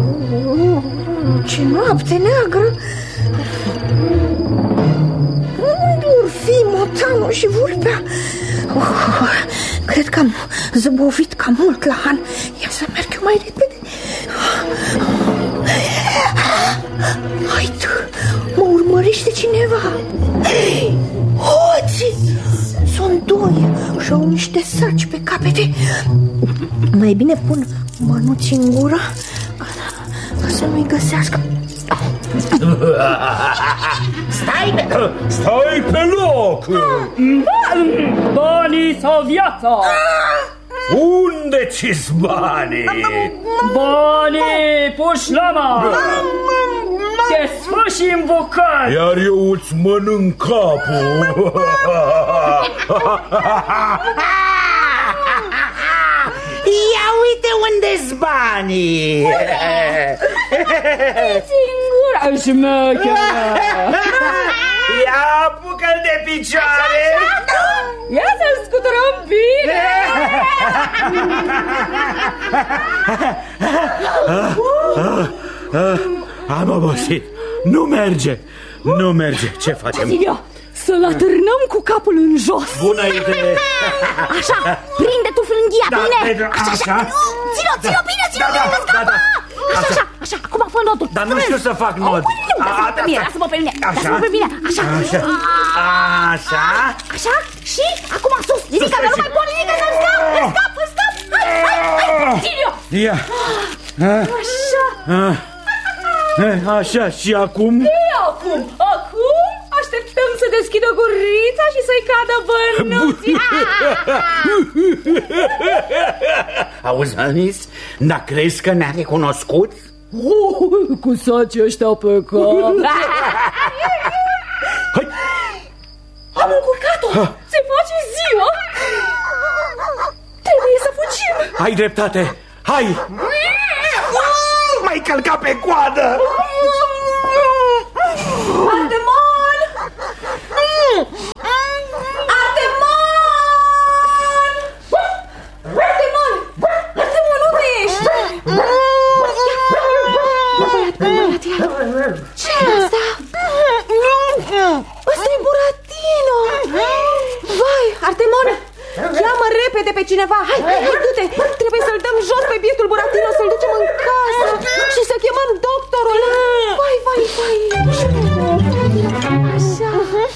Ce noapte neagră! Unde or fi motanul și vulpea? Cred că am zăbovit cam mult la Han. Ia să merg eu mai repede. Hai tu, mă urmărește cineva. Hoții! Sunt doi și au niște saci pe capete. Mai bine pun mănuți în gură ca să nu-i găsească. Stai pe loc! Banii sau viața? Unde ți-s banii? Banii, puși lama! Te sfârși în bucăți! Iar eu îți mănânc capul! Ia uite unde-s banii! Singura șmecheră! Ia apucă-l de picioare! Ia să-l scuturăm bine! Am obosit. Nu merge. Nu merge. Ce facem? Silvia, să-l atârnăm cu capul în jos. Bună idee. Așa, prinde tu frânghia, Da, bine. Pedro, așa. Ține-o bine, ține-o bine, că scapă. Așa, acum fă nodul. Dar nu știu să fac nod. Lasă-mă pe mine, lasă-mă pe mine. Lasă-mă pe mine, așa. Așa? Așa, și acum sus. Ridică, nu mai poate nimic, să-l scap. Hai, Silvio. Ia. Așa, și acum? Acum așteptăm să deschidă gurița și să-i cadă bănuții. Auzi, Anis, dar crezi că ne-a recunoscut? Cu sacii ăștia pe cap. Hai. Am încurcat-o. Se face ziua. Trebuie să fugim. Ai dreptate. Hai. M-ai călcat pe coadă! Artemon! Artemon, unde ești? Ce-i asta? Ăsta-i Buratino! Vai, Artemon, cheamă repede pe cineva. Hai, du-te, trebuie să-l dăm jos pe bietul Buratino, să-l ducem în casă și să chemăm doctorul. Vai. Așa.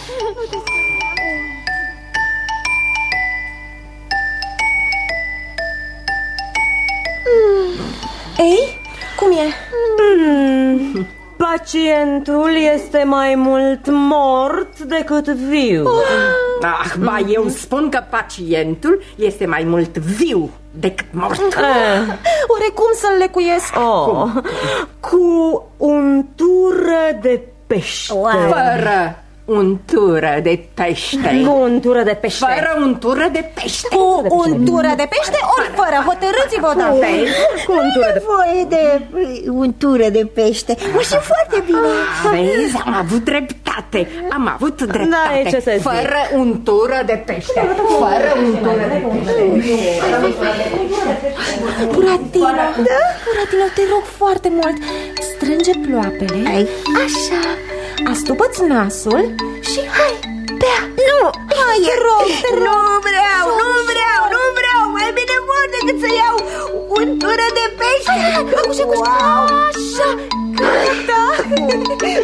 Ei, cum e? Pacientul este mai mult mort decât viu. Ba, eu spun că pacientul este mai mult viu decât mort. Oare cum să-l lecuiesc? Cu untură de pește. Fără untură de pește. Cu untură de pește. Fără untură de pește. Cu untură de pește ori fără? Hotărâți-vă odată. Cu untură de pește. Voie de untură de pește. Mă știu foarte bine. Vezi, am avut dreptate. Am avut dreptate. N-ai ce să zic. Fără untură de pește. Fără untură de pește. Buratino, Buratino, te rog foarte mult, strânge ploapele. Așa. Astupă-ți nasul și hai, bea. Nu, Hai, te rog, te rog. nu vreau. Mai bine mor decât să iau untură de pește. Așa, gata.